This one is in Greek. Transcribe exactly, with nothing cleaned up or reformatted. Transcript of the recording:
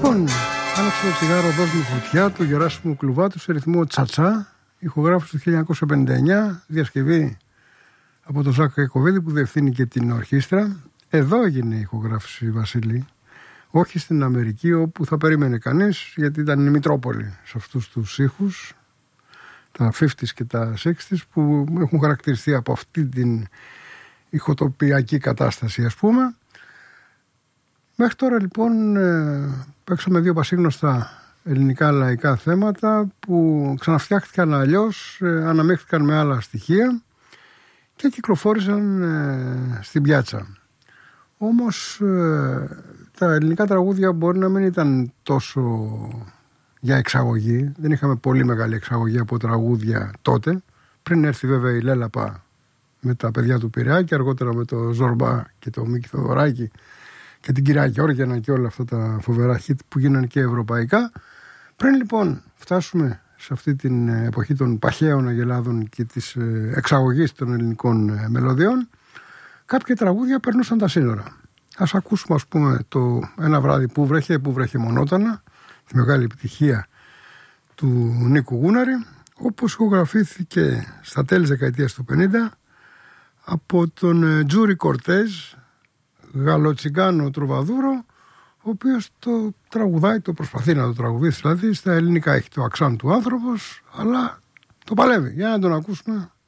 Λοιπόν, άνοιξε το τσιγάρο, δώσ' μου φωτιά του Γεράσιμου Κλουβάτου σε ρυθμό τσατσά, ηχογράφηση του χίλια εννιακόσια πενήντα εννιά, διασκευή από τον Ζάκ Κακοβίδη που διευθύνει και την ορχήστρα. Εδώ έγινε η ηχογράφηση, Βασίλη, όχι στην Αμερική όπου θα περίμενε κανείς, γιατί ήταν η Μητρόπολη σε αυτούς τους ήχους, τα πενηκά και τα εξήντα, που έχουν χαρακτηριστεί από αυτή την ηχοτοπιακή κατάσταση, ας πούμε. Μέχρι τώρα λοιπόν παίξαμε δύο πασίγνωστα ελληνικά λαϊκά θέματα που ξαναφτιάχτηκαν αλλιώς, αναμίχθηκαν με άλλα στοιχεία και κυκλοφόρησαν στην πιάτσα. Όμως τα ελληνικά τραγούδια μπορεί να μην ήταν τόσο για εξαγωγή, δεν είχαμε πολύ μεγάλη εξαγωγή από τραγούδια τότε, πριν έρθει βέβαια η Λέλαπα με τα παιδιά του Πειραιά και αργότερα με το Ζορμπά και το Μίκη Θοδωράκη και την κυρία Γιώργιανα και όλα αυτά τα φοβερά hit που γίνανε και ευρωπαϊκά. Πριν λοιπόν φτάσουμε σε αυτή την εποχή των παχαίων αγελάδων και της εξαγωγής των ελληνικών μελωδιών, κάποια τραγούδια περνούσαν τα σύνορα. Ας ακούσουμε, ας πούμε, το Ένα βράδυ που βρέχε, που βρέχε μονότανα, τη μεγάλη επιτυχία του Νίκου Γούναρη, όπως ηχογραφήθηκε στα τέλη της δεκαετίας του πενήντα από τον Τζούρι Κορτέζ, Γαλλοτσιγκάνο τρουβαδούρο, ο οποίος το τραγουδάει, το προσπαθεί να το τραγουδήσει, δηλαδή στα ελληνικά έχει το αξάν του άνθρωπος, αλλά το παλεύει. Για να τον ακούσουμε.